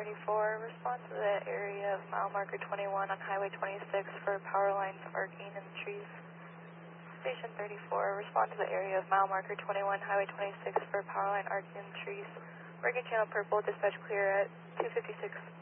34, respond to the area of mile marker 21 on Highway 26 for power lines arcing in the trees. Station 34, respond to the area of mile marker 21, Highway 26 for power line arcing in the trees. Working channel purple, dispatch clear at 256.